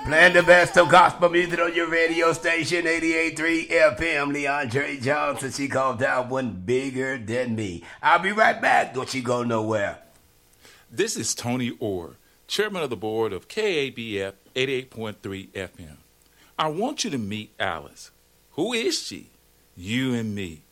Playing the best of gospel music on your radio station, 88.3 FM. Leandre Johnson, she called that one Bigger Than Me. I'll be right back. Don't you go nowhere. This is Tony Orr, chairman of the board of KABF 88.3 FM. I want you to meet Alice. Who is she? You and me.